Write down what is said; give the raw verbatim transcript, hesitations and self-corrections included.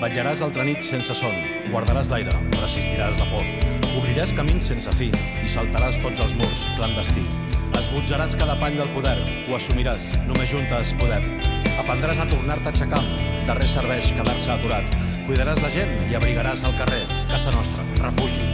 Vetllaràs altra nit sense son, guardaràs l'aire, resistiràs la por. Obriràs camins sense fi i saltaràs tots els murs, clandestí. Esbotjaràs cada pany del poder, ho assumiràs, només juntes podem. Aprendràs a tornar-te a aixecar, de res serveix quedar-se aturat. Cuidaràs la gent i abrigaràs el carrer, casa nostra, refugi.